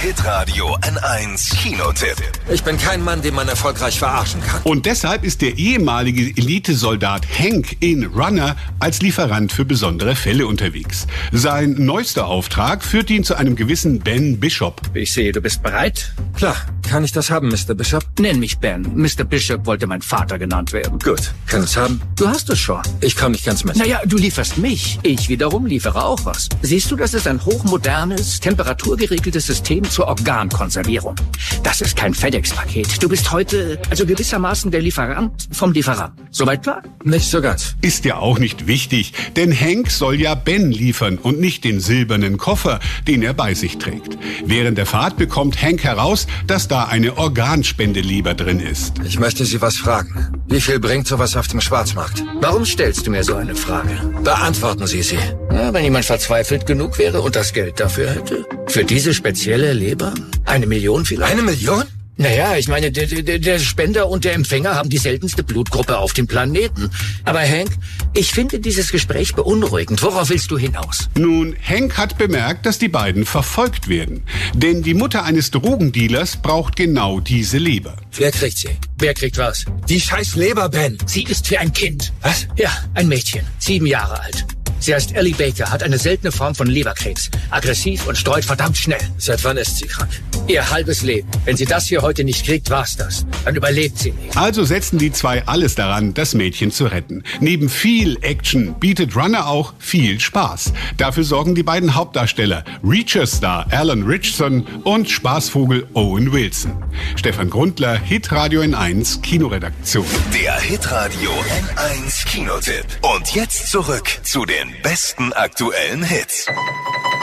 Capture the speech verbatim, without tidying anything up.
Hitradio N eins Kinotipp. Ich bin kein Mann, den man erfolgreich verarschen kann. Und deshalb ist der ehemalige Elitesoldat Hank in Runner als Lieferant für besondere Fälle unterwegs. Sein neuester Auftrag führt ihn zu einem gewissen Ben Bishop. Ich sehe, du bist bereit? Klar, kann ich das haben, Mister Bishop? Nenn mich Ben. Mister Bishop wollte mein Vater genannt werden. Gut, kann es haben? Du hast es schon. Ich komme nicht ganz mit. Naja, du lieferst mich. Ich wiederum liefere auch was. Siehst du, das ist ein hochmodernes, temperaturgeregeltes System zur Organkonservierung. Das ist kein FedEx-Paket. Du bist heute also gewissermaßen der Lieferant vom Lieferanten. Soweit klar? Nicht so ganz. Ist ja auch nicht wichtig, denn Hank soll ja Ben liefern und nicht den silbernen Koffer, den er bei sich trägt. Während der Fahrt bekommt Hank heraus, dass da eine Organspendeleber drin ist. Ich möchte Sie was fragen. Wie viel bringt sowas auf dem Schwarzmarkt? Warum stellst du mir so eine Frage? Beantworten Sie sie. Ja, wenn jemand verzweifelt genug wäre und das Geld dafür hätte. Für diese spezielle Leber? Eine Million vielleicht? Eine Million? Naja, ich meine, der, der, der Spender und der Empfänger haben die seltenste Blutgruppe auf dem Planeten. Aber Hank, ich finde dieses Gespräch beunruhigend. Worauf willst du hinaus? Nun, Hank hat bemerkt, dass die beiden verfolgt werden. Denn die Mutter eines Drogendealers braucht genau diese Leber. Wer kriegt sie? Wer kriegt was? Die scheiß Leber, Ben. Sie ist für ein Kind. Was? Ja, ein Mädchen, sieben Jahre alt. Sie heißt Ellie Baker, hat eine seltene Form von Leberkrebs. Aggressiv und streut verdammt schnell. Seit wann ist sie krank? Ihr halbes Leben. Wenn sie das hier heute nicht kriegt, war's das. Dann überlebt sie nicht. Also setzen die zwei alles daran, das Mädchen zu retten. Neben viel Action bietet Runner auch viel Spaß. Dafür sorgen die beiden Hauptdarsteller, Reacher-Star Alan Ritchson und Spaßvogel Owen Wilson. Stefan Grundler, Hitradio N eins Kinoredaktion. Der Hitradio N eins Kinotipp. Und jetzt zurück zu den besten aktuellen Hits.